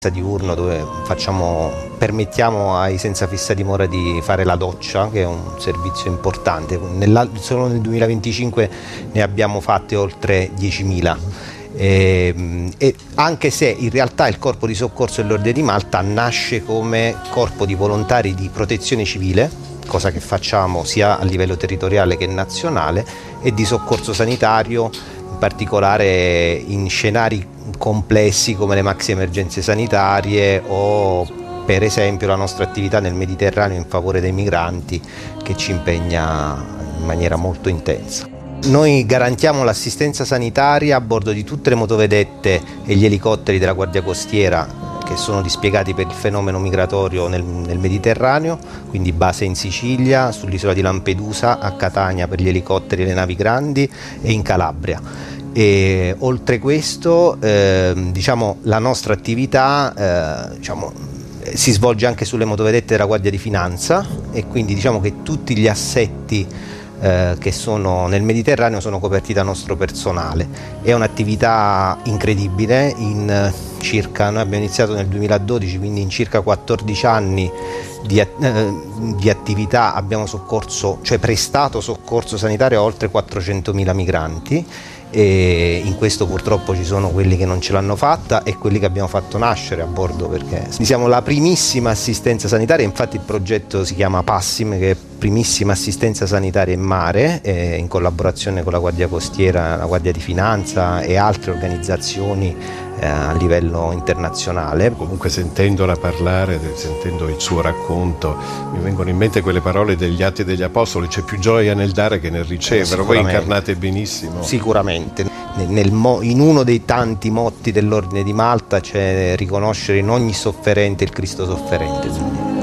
diurno dove permettiamo ai senza fissa dimora di fare la doccia, che è un servizio importante. Solo nel 2025 ne abbiamo fatte oltre 10.000. E anche se in realtà il Corpo di Soccorso dell'Ordine di Malta nasce come corpo di volontari di protezione civile, cosa che facciamo sia a livello territoriale che nazionale, e di soccorso sanitario, in particolare in scenari complessi come le maxi emergenze sanitarie o per esempio la nostra attività nel Mediterraneo in favore dei migranti, che ci impegna in maniera molto intensa. Noi garantiamo l'assistenza sanitaria a bordo di tutte le motovedette e gli elicotteri della Guardia Costiera che sono dispiegati per il fenomeno migratorio nel Mediterraneo, quindi base in Sicilia, sull'isola di Lampedusa, a Catania per gli elicotteri e le navi grandi e in Calabria. E oltre questo la nostra attività si svolge anche sulle motovedette della Guardia di Finanza, e quindi diciamo che tutti gli assetti che sono nel Mediterraneo sono coperti da nostro personale. È un'attività incredibile, noi abbiamo iniziato nel 2012, quindi in circa 14 anni di attività abbiamo prestato soccorso sanitario a oltre 400.000 migranti, e in questo purtroppo ci sono quelli che non ce l'hanno fatta e quelli che abbiamo fatto nascere a bordo, perché siamo la primissima assistenza sanitaria. Infatti il progetto si chiama PASSIM, che è primissima assistenza sanitaria in mare, in collaborazione con la Guardia Costiera, la Guardia di Finanza e altre organizzazioni a livello internazionale. Comunque, sentendola parlare, sentendo il suo racconto, mi vengono in mente quelle parole degli Atti degli Apostoli: c'è più gioia nel dare che nel ricevere. Voi incarnate benissimo. Sicuramente. In uno dei tanti motti dell'Ordine di Malta c'è riconoscere in ogni sofferente il Cristo sofferente.